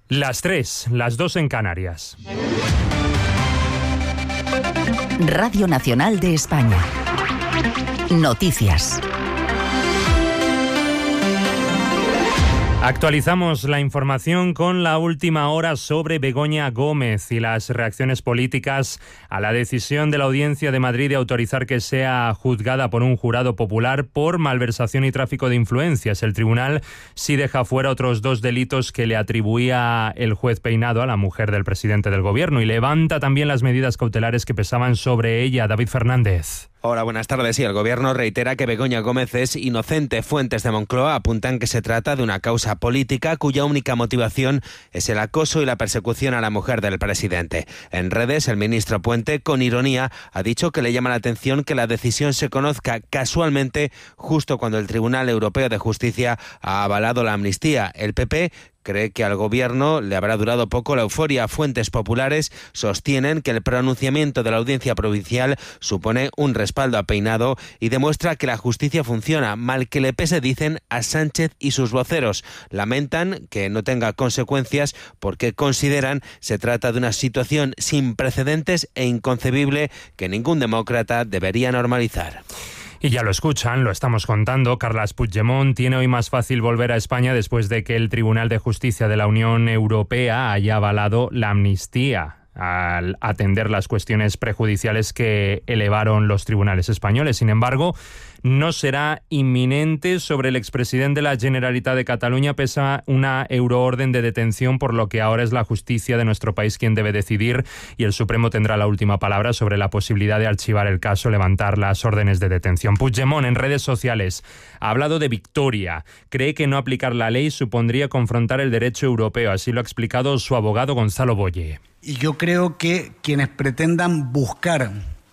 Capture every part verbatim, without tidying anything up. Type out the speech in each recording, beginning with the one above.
Las tres, las dos en Canarias. Radio Nacional de España. Noticias. Actualizamos la información con la última hora sobre Begoña Gómez y las reacciones políticas a la decisión de la Audiencia de Madrid de autorizar que sea juzgada por un jurado popular por malversación y tráfico de influencias. El tribunal sí deja fuera otros dos delitos que le atribuía el juez Peinado a la mujer del presidente del gobierno y levanta también las medidas cautelares que pesaban sobre ella. David Fernández. Hola, buenas tardes. Sí, el Gobierno reitera que Begoña Gómez es inocente. Fuentes de Moncloa apuntan que se trata de una causa política cuya única motivación es el acoso y la persecución a la mujer del presidente. En redes, el ministro Puente, con ironía, ha dicho que le llama la atención que la decisión se conozca casualmente justo cuando el Tribunal Europeo de Justicia ha avalado la amnistía. El P P cree que al gobierno le habrá durado poco la euforia. Fuentes populares sostienen que el pronunciamiento de la audiencia provincial supone un respaldo a Peinado y demuestra que la justicia funciona. Mal que le pese, dicen, a Sánchez y sus voceros. Lamentan que no tenga consecuencias porque consideran se trata de una situación sin precedentes e inconcebible que ningún demócrata debería normalizar. Y ya lo escuchan, lo estamos contando, Carles Puigdemont tiene hoy más fácil volver a España después de que el Tribunal de Justicia de la Unión Europea haya avalado la amnistía al atender las cuestiones prejudiciales que elevaron los tribunales españoles. Sin embargo, no será inminente. Sobre el expresidente de la Generalitat de Cataluña pesa una euroorden de detención, por lo que ahora es la justicia de nuestro país quien debe decidir y el Supremo tendrá la última palabra sobre la posibilidad de archivar el caso, levantar las órdenes de detención. Puigdemont en redes sociales ha hablado de victoria. Cree que no aplicar la ley supondría confrontar el derecho europeo. Así lo ha explicado su abogado Gonzalo Boye. Y yo creo que quienes pretendan buscar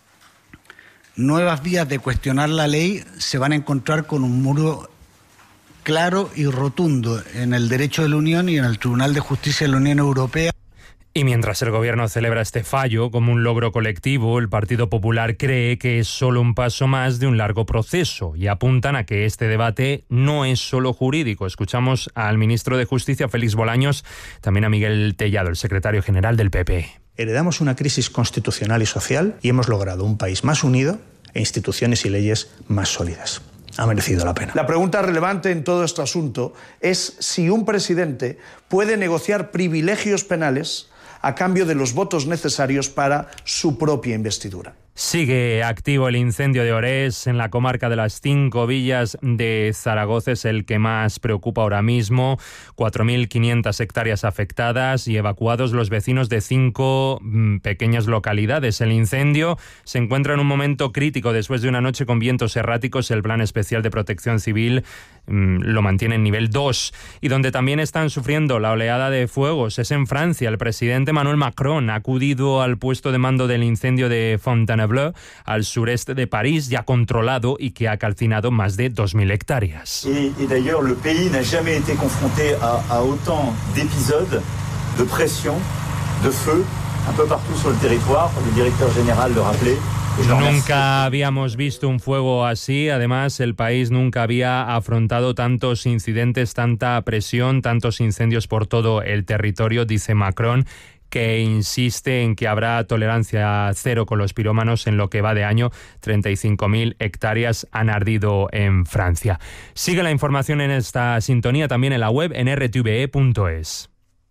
nuevas vías de cuestionar la ley se van a encontrar con un muro claro y rotundo en el derecho de la Unión y en el Tribunal de Justicia de la Unión Europea. Y mientras el gobierno celebra este fallo como un logro colectivo, el Partido Popular cree que es solo un paso más de un largo proceso y apuntan a que este debate no es solo jurídico. Escuchamos al ministro de Justicia, Félix Bolaños, también a Miguel Tellado, el secretario general del P P. Heredamos una crisis constitucional y social y hemos logrado un país más unido e instituciones y leyes más sólidas. Ha merecido la pena. La pregunta relevante en todo este asunto es si un presidente puede negociar privilegios penales a cambio de los votos necesarios para su propia investidura. Sigue activo el incendio de Orés en la comarca de las Cinco Villas de Zaragoza. Es el que más preocupa ahora mismo. cuatro mil quinientas hectáreas afectadas y evacuados los vecinos de cinco mm, pequeñas localidades. El incendio se encuentra en un momento crítico después de una noche con vientos erráticos. El Plan Especial de Protección Civil mm, lo mantiene en nivel dos. Y donde también están sufriendo la oleada de fuegos es en Francia. El presidente Emmanuel Macron ha acudido al puesto de mando del incendio de Fontainebleau, al sureste de París, ya controlado y que ha calcinado más de dos mil hectáreas. Y, y d'ailleurs, le pays n'a jamais été confronté a, a autant d'épisodes de pression, de feu, un peu partout sur le territoire. Le directeur général le rappelait. Nunca habíamos visto un fuego así. Además, el país nunca había afrontado tantos incidentes, tanta presión, tantos incendios por todo el territorio, dice Macron, que insiste en que habrá tolerancia cero con los pirómanos. En lo que va de año, treinta y cinco mil hectáreas han ardido en Francia. Sigue la información en esta sintonía también en la web en r t v e punto es.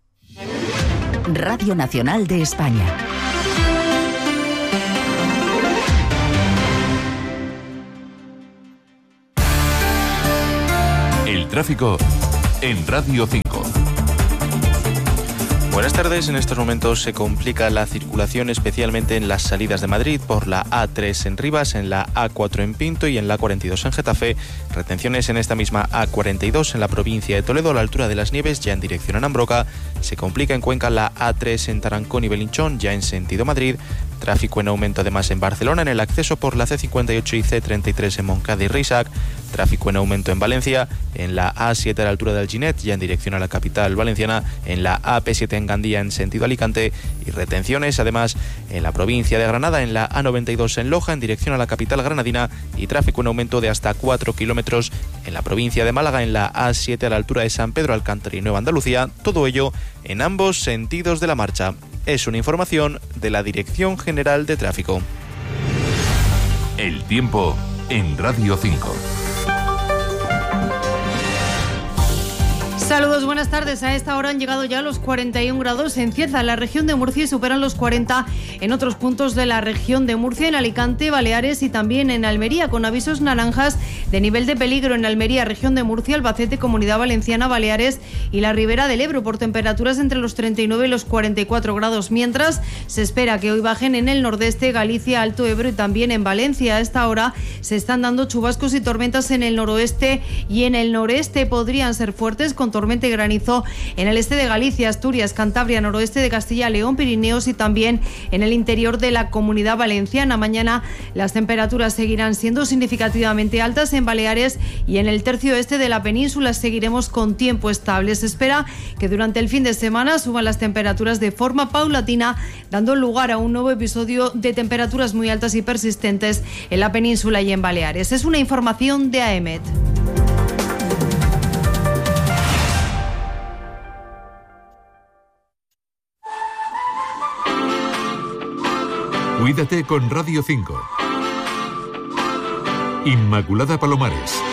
Radio Nacional de España. El tráfico en Radio cinco. Buenas tardes. En estos momentos se complica la circulación, especialmente en las salidas de Madrid, por la A tres en Rivas, en la A cuatro en Pinto y en la cuarenta y dos en Getafe. Retenciones en esta misma A cuarenta y dos en la provincia de Toledo, a la altura de Las Nieves, ya en dirección a Nambroca. Se complica en Cuenca la A tres en Tarancón y Belinchón, ya en sentido Madrid. Tráfico en aumento además en Barcelona, en el acceso por la C cincuenta y ocho y C treinta y tres en Montcada y Reisac. Tráfico en aumento en Valencia, en la A siete a la altura del Ginet, ya en dirección a la capital valenciana, en la A P siete en Gandía en sentido Alicante, y retenciones además en la provincia de Granada, en la A noventa y dos en Loja en dirección a la capital granadina, y tráfico en aumento de hasta cuatro kilómetros en la provincia de Málaga, en la A siete a la altura de San Pedro Alcántara y Nueva Andalucía, todo ello en ambos sentidos de la marcha. Es una información de la Dirección General de Tráfico. El tiempo en Radio cinco. Saludos, buenas tardes. A esta hora han llegado ya los cuarenta y un grados en Cieza, en la región de Murcia, y superan los cuarenta en otros puntos de la región de Murcia, en Alicante, Baleares y también en Almería, con avisos naranjas de nivel de peligro en Almería, región de Murcia, Albacete, Comunidad Valenciana, Baleares y la Ribera del Ebro, por temperaturas entre los treinta y nueve y los cuarenta y cuatro grados, mientras se espera que hoy bajen en el nordeste, Galicia, Alto Ebro y también en Valencia. A esta hora se están dando chubascos y tormentas en el noroeste y en el noreste. Podrían ser fuertes, con tormenta y granizo en el este de Galicia, Asturias, Cantabria, noroeste de Castilla, León, Pirineos y también en el interior de la Comunidad Valenciana. Mañana las temperaturas seguirán siendo significativamente altas en Baleares y en el tercio este de la península seguiremos con tiempo estable. Se espera que durante el fin de semana suban las temperaturas de forma paulatina, dando lugar a un nuevo episodio de temperaturas muy altas y persistentes en la península y en Baleares. Es una información de A E M E T. Cuídate con Radio cinco. Inmaculada Palomares.